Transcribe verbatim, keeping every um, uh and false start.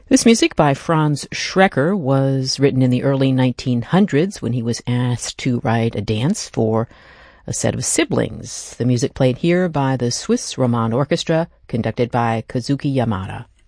This music by Franz Schrecker was written in the early nineteen hundreds when he was asked to write a dance for a set of siblings. The music played here by the Swiss Romand Orchestra, conducted by Kazuki Yamada.